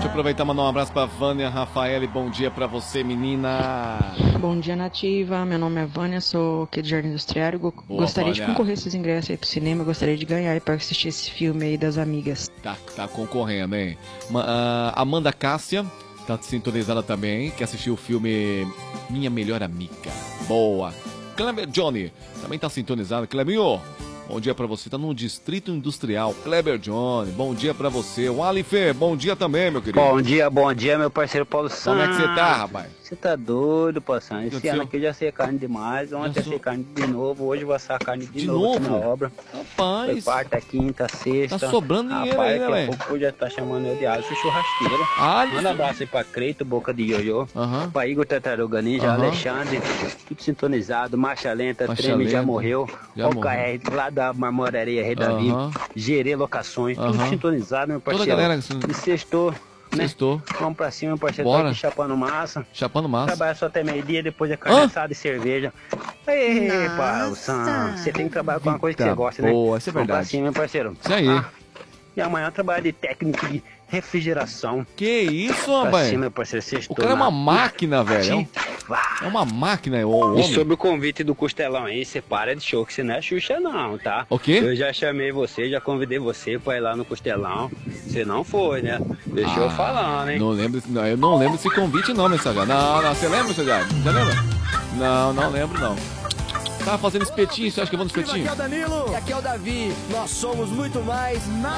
aproveitar e mandar um abraço pra Vânia Rafael. Bom dia pra você, menina. Bom dia, Nativa. Meu nome é Vânia, sou aqui do Jardim Industriário. Gostaria de concorrer esses ingressos aí pro cinema. Gostaria de ganhar aí pra assistir esse filme aí das amigas. Tá concorrendo, hein? Amanda Cássia tá sintonizada também, que assistiu o filme Minha Melhor Amiga. Boa. Kleber Johnny também tá sintonizado. Clebinho, bom dia pra você. Tá no Distrito Industrial. Kleber Johnny, bom dia pra você. O Alife, bom dia também, meu querido. Bom dia, meu parceiro Paulo Santos. Como é que você tá, rapaz? Você tá doido, Paulo Santos? Esse ano aqui eu já sei carne demais. Ontem eu sei carne de novo. Hoje eu vou assar carne de novo aqui na obra. Rapaz. Foi quarta, quinta, sexta. Tá sobrando dinheiro aí, né, velho? Daqui a pouco já tá chamando eu de Alisson Churrasqueiro. Manda um abraço aí pra Creito, Boca de Ioiô. Pra Igor Tartaruga Ninja, Alexandre. Tudo sintonizado. Marcha Lenta, Treme já morreu. OKR lá da Marmoraria Rei Davi. Gerê Locações. Tudo sintonizado, meu parceiro. Toda a galera. E sextou. Né? Sextou. Vamos pra cima, meu parceiro. Bora. Tá aqui chapando massa. Chapando massa. Trabalha só até meio-dia, depois é carne assada e cerveja. Ei, Paulo Santos, você tem que trabalhar com uma coisa que você gosta, né? Boa, isso é verdade. Vamos pra cima, meu parceiro. Isso aí. E amanhã eu trabalho de técnico de refrigeração. Que isso, Pra rapaz? cima, meu parceiro. Sextou O cara é uma máquina, velho. É uma máquina, o homem. E sobre o convite do Costelão aí, você para de show, que você não é Xuxa não, tá? O quê? Eu já chamei você, já convidei você pra ir lá no Costelão. Você não foi, né? Deixou eu falando, hein? Não lembro, eu não lembro desse convite não, mensageiro. Não, você lembra, mensageiro? Você lembra? Não lembro não. Tava fazendo espetinho, você acha que eu vou no espetinho? Aqui é o Danilo. E aqui é o Davi. Nós somos muito mais